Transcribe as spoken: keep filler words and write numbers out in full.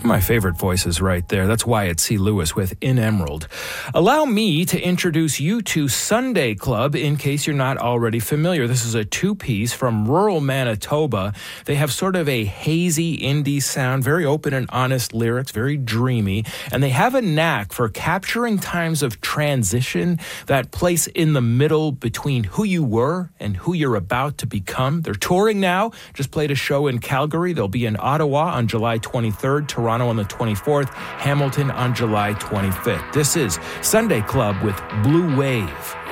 My favorite voices right there. That's Wyatt C. Lewis with In Emerald. Allow me to introduce you to Sunday Club in case you're not already familiar. This is a two-piece from rural Manitoba. They have sort of a hazy indie sound, very open and honest lyrics, very dreamy, and they have a knack for capturing times of transition, that place in the middle between who you were and who you're about to become. They're touring now, just played a show in Calgary. They'll be in Ottawa on July twenty-third, Toronto on the twenty-fourth, Hamilton on July twenty-fifth. This is Sunday Club with Blue Wave.